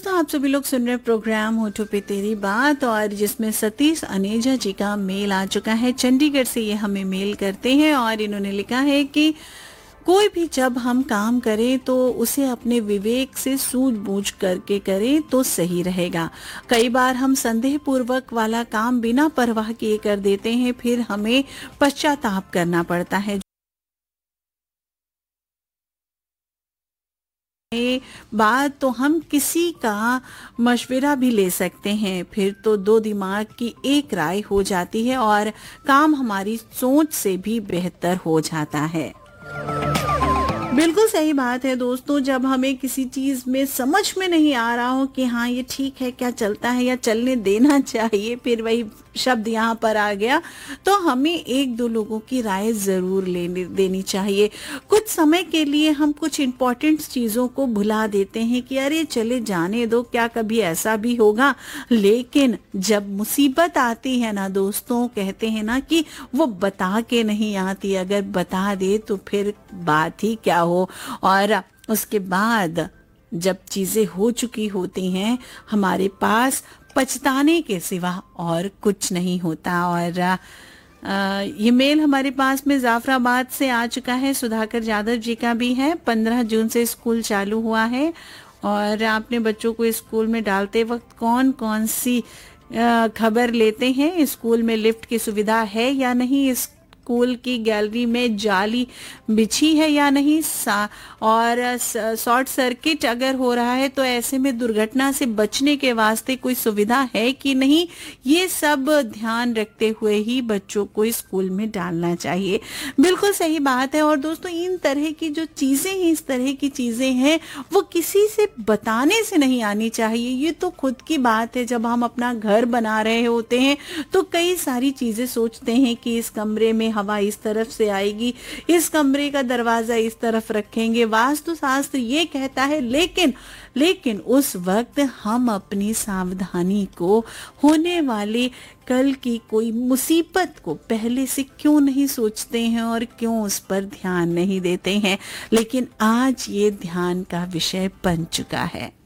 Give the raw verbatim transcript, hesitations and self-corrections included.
दोस्तों, आप सभी लोग सुन रहे प्रोग्राम होठों पे तेरी बात, और जिसमें सतीश अनेजा जी का मेल आ चुका है। चंडीगढ़ से ये हमें मेल करते हैं और इन्होंने लिखा है कि कोई भी जब हम काम करें तो उसे अपने विवेक से सूझबूझ करके करें तो सही रहेगा। कई बार हम संदेह पूर्वक वाला काम बिना परवाह किए कर देते हैं, फिर हमें पश्चाताप करना पड़ता है। बात तो हम किसी का मशवरा भी ले सकते हैं, फिर तो दो दिमाग की एक राय हो जाती है और काम हमारी सोच से भी बेहतर हो जाता है। बिल्कुल सही बात है दोस्तों, जब हमें किसी चीज में समझ में नहीं आ रहा हो कि हाँ ये ठीक है, क्या चलता है या चलने देना चाहिए, फिर वही शब्द यहाँ पर आ गया, तो हमें एक दो लोगों की राय जरूर लेनी देनी चाहिए। कुछ समय के लिए हम कुछ इम्पोर्टेंट चीजों को भुला देते हैं कि अरे चले जाने दो, क्या कभी ऐसा भी होगा। लेकिन जब मुसीबत आती है ना दोस्तों, कहते हैं ना कि वो बता के नहीं आती, अगर बता दे तो फिर बात ही क्या हो। और उसके बाद जब चीजें हो चुकी होती हैं, हमारे पास पछताने के सिवा और कुछ नहीं होता। और आ, ये मेल हमारे पास में जाफराबाद से आ चुका है, सुधाकर यादव जी का भी है। पंद्रह जून से स्कूल चालू हुआ है और आपने बच्चों को स्कूल में डालते वक्त कौन कौन सी खबर लेते हैं? स्कूल में लिफ्ट की सुविधा है या नहीं? स्कूल की गैलरी में जाली बिछी है या नहीं? सा और शॉर्ट सर्किट अगर हो रहा है तो ऐसे में दुर्घटना से बचने के वास्ते कोई सुविधा है कि नहीं? ये सब ध्यान रखते हुए ही बच्चों को स्कूल में डालना चाहिए। बिल्कुल सही बात है। और दोस्तों, इन तरह की जो चीजें हैं, इस तरह की चीजें हैं, वो किसी से बताने से नहीं आनी चाहिए। ये तो खुद की बात है। जब हम अपना घर बना रहे होते हैं तो कई सारी चीजें सोचते हैं कि इस कमरे में हवा इस तरफ से आएगी, इस कमरे का दरवाजा इस तरफ रखेंगे, वास्तुशास्त्र ये कहता है। लेकिन लेकिन उस वक्त हम अपनी सावधानी को, होने वाले कल की कोई मुसीबत को पहले से क्यों नहीं सोचते हैं और क्यों उस पर ध्यान नहीं देते हैं। लेकिन आज ये ध्यान का विषय बन चुका है।